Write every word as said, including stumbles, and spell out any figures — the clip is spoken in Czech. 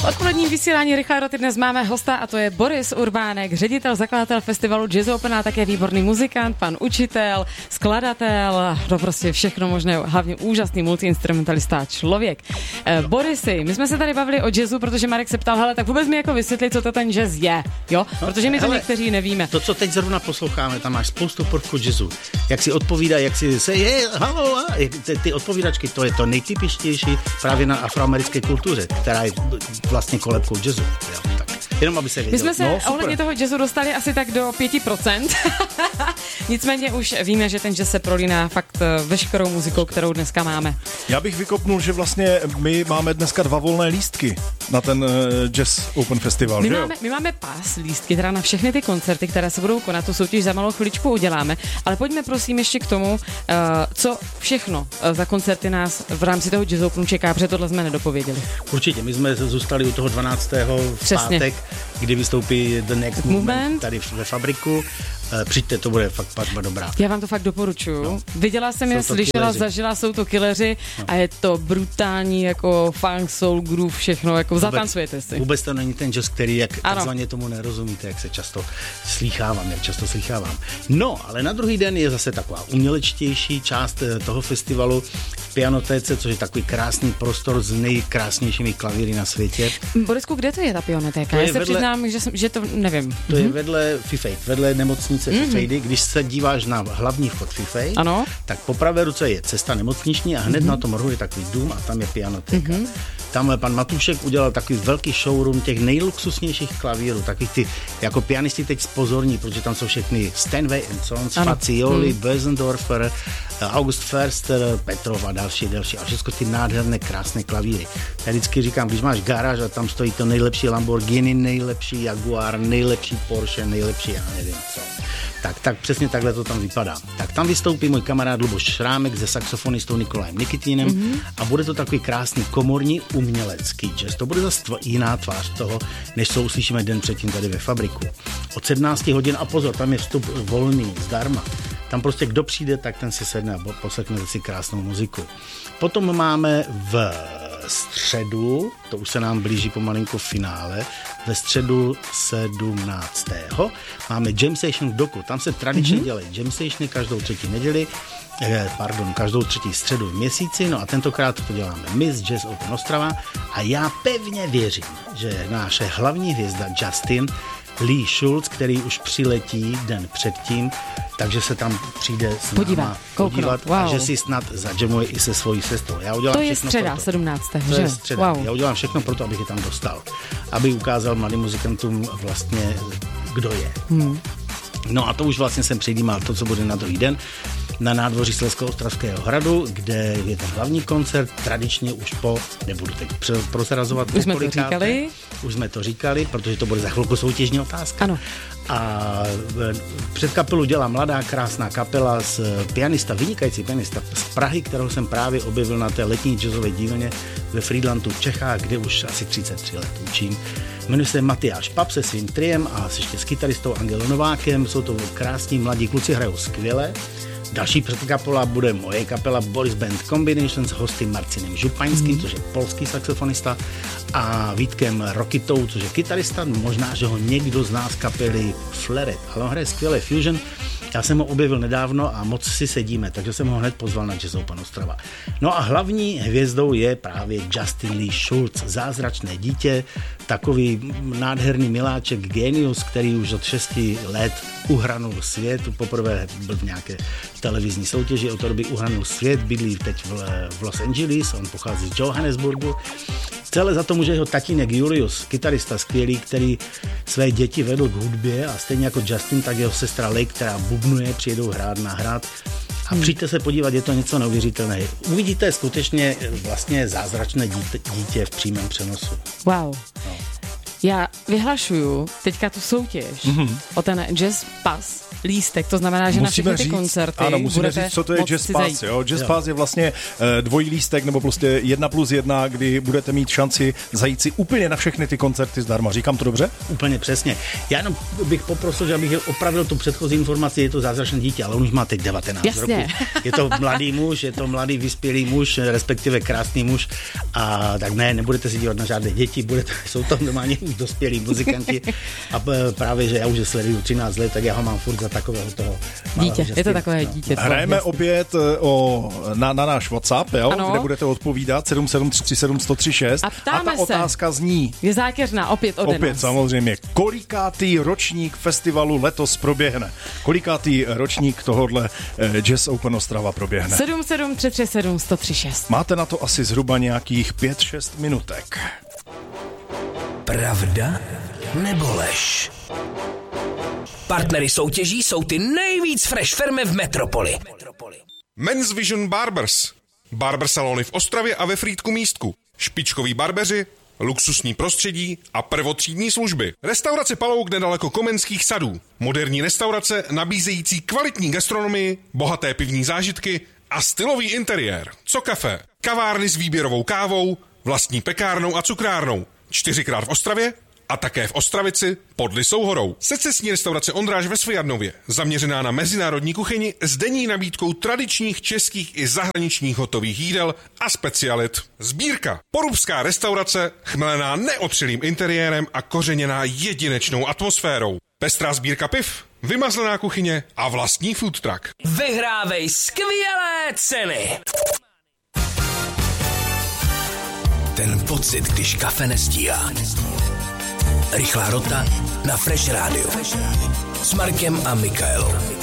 V odpoledním vysílání Rychlé roty dnes máme hosta a to je Boris Urbánek, ředitel, zakladatel festivalu Jazz Open a také výborný muzikant, pan učitel, skladatel, no prostě všechno možné, hlavně úžasný multiinstrumentalista a člověk. Eh, Borisi, my jsme se tady bavili o jazzu, protože Marek se ptal, hele, tak vůbec mi jako vysvětli, co to ten jazz je, jo? Protože my to hele, někteří nevíme. To, co teď zrovna posloucháme, tam máš spoustu prvků jazzu. Jak si odpovídá, jak si se je, halo, a ty, ty odpovídačky, to je to nejtypičtější právě na afroamerické kultuře, která je vlastně kolebkou jazzu. Jo, tak. Jenom aby se věděl. My jsme se no, ohledně toho jazzu dostali asi tak do pět procent. Nicméně už víme, že ten jazz se prolíná fakt veškerou muzikou, kterou dneska máme. Já bych vykopnul, že vlastně my máme dneska dva volné lístky na ten uh, Jazz Open Festival. My máme, my máme pás lístky, teda na všechny ty koncerty, které se budou konat, tu soutěž za malou chviličku uděláme, ale pojďme prosím ještě k tomu, uh, co všechno uh, za koncerty nás v rámci toho Jazz Openu čeká, protože tohle jsme nedopověděli. Určitě, my jsme zůstali u toho dvanáctého v Přesně. pátek, kdy vystoupí The Next Movement, Movement tady ve Fabriku. Přijďte, to bude fakt patba dobrá. Já vám to fakt doporučuju. No. Viděla jsem je, slyšela, killeři. Zažila, jsou to killeři no. A je to brutální jako funk, soul, groove, všechno, jako vůbec, zatancujete si. Vůbec to není ten jazz, který jak ano. takzvaně tomu nerozumíte, jak se často slýchávám, jak často slýchávám. No, ale na druhý den je zase taková umělečtější část toho festivalu v Pianotéce, což je takový krásný prostor s nejkrásnějšími klavíry na světě. Borisku, kde to je ta Pianotéka? Já se vedle, přiznám, že, jsem, že to nevím. To je vedle Fifej, vedle nemocnice mm-hmm. Fifejdy. Když se díváš na hlavní vchod Fifej, ano. tak po pravé ruce je cesta nemocniční a hned mm-hmm. na tom rohu je takový dům a tam je Pianotéka. Mm-hmm. Tam pan Matušek udělal takový velký showroom těch nejluxusnějších klavírů, takových ty, jako pianisti teď spozorní, protože tam jsou všechny Steinway and Sons, Fazioli, hmm. Bösendorfer, August Förster, Petrov a další, další a všechno ty nádherné, krásné klavíry. Já vždycky říkám, když máš garáž a tam stojí to nejlepší Lamborghini, nejlepší Jaguar, nejlepší Porsche, nejlepší, já nevím co. Tak, tak přesně takhle to tam vypadá. Tak tam vystoupí můj kamarád Luboš Šrámek se saxofonistou Nikolajem Nikitínem mm-hmm. a bude to takový krásný komorní umělecký jazz. To bude zase tvo- jiná tvář toho, než co uslyšíme den předtím tady ve Fabriku. Od sedmnáct hodin a pozor, tam je vstup volný, zdarma. Tam prostě kdo přijde, tak ten si sedne a poslechne si krásnou muziku. Potom máme v středu, to už se nám blíží pomalinku v finále, ve středu sedmnáctého máme Jam Session v Doku. Tam se tradičně mm-hmm. dělají Jam Sessiony každou třetí neděli, eh, pardon, každou třetí středu v měsíci, no a tentokrát to děláme my z Jazz Open Ostrava a já pevně věřím, že naše hlavní hvězda Justin Lee Schulz, který už přiletí den předtím, takže se tam přijde s Podívat, náma kouknout. podívat Wow. a že si snad zadžemuje i se svojí sestrou. Já udělám to je všechno středa, proto. sedmnáctého To že? je středa. Wow. Já udělám všechno pro to, abych je tam dostal. Aby ukázal mladým muzikantům vlastně, kdo je. Hmm. No a to už vlastně jsem předjímal to, co bude na druhý den na nádvoří Slezsko-Ostravského hradu, kde je ten hlavní koncert, tradičně už po, nebudu teď prozrazovat, už jsme to říkali. Už jsme to říkali, protože to bude za chvilku soutěžní otázka. Ano. A před kapelu dělá mladá, krásná kapela z pianista, vynikající pianista z Prahy, kterou jsem právě objevil na té letní jazzové dílně ve Friedlandu v Čechách, kde už asi třicet tři let učím. Jmenuje se Matyáš Pap se svým triem a ještě s kytaristou Angelou Novákem. Jsou to krásní mladí kluci, hrajou skvěle. Další předkapela bude moje kapela Boris Band Combination s hosty Marcinem Župaňským, mm. což je polský saxofonista, a Vítkem Rokitou, což je kytarista. Možná, že ho někdo zná z kapely Flaret, ale on hraje skvěle fusion. Já jsem ho objevil nedávno a moc si sedíme, takže jsem ho hned pozval na Jazz Open Ostrava. No a hlavní hvězdou je právě Justin Lee Schulz, zázračné dítě, takový nádherný miláček, genius, který už od šesti let uhranul svět. Poprvé byl v nějaké televizní soutěži, od té doby uhranul svět, bydlí teď v, v Los Angeles, on pochází z Johannesburgu. Celé za to může jeho tatínek Julius, kytarista skvělý, který své děti vedl k hudbě a stejně jako Justin, tak jeho sestra Lake, která bubnuje, přijedou hrát na hrad. A přijďte se podívat, je to něco neuvěřitelného. Uvidíte skutečně vlastně zázračné dítě, dítě v přímém přenosu. Wow. No. Já vyhlašuju teďka tu soutěž mm-hmm. o ten Jazz Pass lístek, to znamená, že musíme na všechny ty říct, koncerty ano, musíme budete říct, co to je Jazz Pass. Jo? Jazz Jo. Pass je vlastně eh, dvojí lístek, nebo prostě jedna plus jedna, kdy budete mít šanci zajít si úplně na všechny ty koncerty zdarma. Říkám to dobře? Úplně přesně. Já jenom bych poprosil, že abych opravil tu předchozí informaci, je to zázračné dítě, ale on už má teď devatenáct Jasně. roků. Je to mladý muž, je to mladý vyspělý muž, respektive krásný muž. A tak ne, nebudete si dívat na žádné děti, budete, jsou to normálně už dospělí muzikanti. A právě, že já už je sleduju třináct let, tak já ho mám furt za takového toho. Dítě, je to takové dítě. Hrajeme opět o, na, na náš WhatsApp, jo? Ano. Kde budete odpovídat sedm sedm tři tři sedm sto tři šest. A ptáme ta se. otázka zní, Je zákeřná, opět ode opět nás. samozřejmě, kolikátý ročník festivalu letos proběhne? Kolikátý ročník tohohle eh, Jazz Open Ostrava proběhne? sedm sedm tři tři sedm sto tři šest. Máte na to asi zhruba nějakých pět šest minutek. Pravda nebo lež? Partnery soutěží jsou ty nejvíc fresh firmy v metropoli. Men's Vision Barbers. Barber salony v Ostravě a ve Frýdku Místku. Špičkoví barbeři, luxusní prostředí a prvotřídní služby. Restaurace Palouk nedaleko Komenských sadů. Moderní restaurace nabízející kvalitní gastronomii, bohaté pivní zážitky a stylový interiér. Co kafe? Kavárny s výběrovou kávou, vlastní pekárnou a cukrárnou. Čtyřikrát v Ostravě a také v Ostravici pod Lisou horou. Secesní restaurace Ondráž ve Svojadnově, zaměřená na mezinárodní kuchyni s denní nabídkou tradičních českých i zahraničních hotových jídel a specialit. Sbírka. Porubská restaurace, chmelená neotřelým interiérem a kořeněná jedinečnou atmosférou. Pestrá sbírka piv, vymazlená kuchyně a vlastní food truck. Vyhrávej skvělé ceny! Ten pocit, když kafe nestíhá. Rychlá rota na Fresh Radio s Markem a Michaelou.